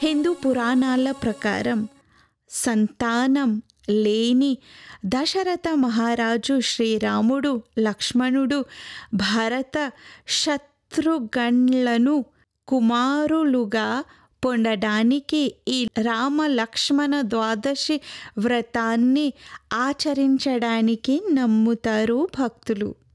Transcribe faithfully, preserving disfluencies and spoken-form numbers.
హిందూ పురాణాల ప్రకారం సంతానం లేని దశరథ మహారాజు శ్రీరాముడు, లక్ష్మణుడు, భరత, శత్రుఘ్నులను కుమారులుగా పొందడానికి ఈ రామ లక్ష్మణ ద్వాదశి వ్రతాన్ని ఆచరించడానికి నమ్ముతారు భక్తులు.